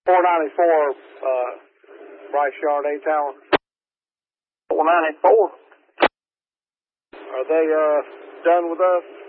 494, Bryce Yard, A Tower. 494. Are they, done with us?